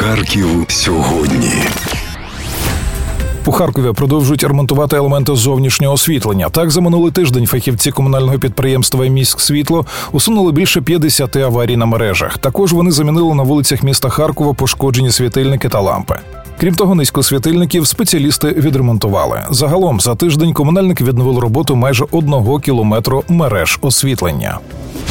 Харків сьогодні. У Харкові продовжують ремонтувати елементи зовнішнього освітлення. Так, за минулий тиждень фахівці комунального підприємства «Міськсвітло» усунули більше 50 аварій на мережах. Також вони замінили на вулицях міста Харкова пошкоджені світильники та лампи. Крім того, низку світильників спеціалісти відремонтували. Загалом за тиждень комунальники відновили роботу майже 1 кілометру мереж освітлення.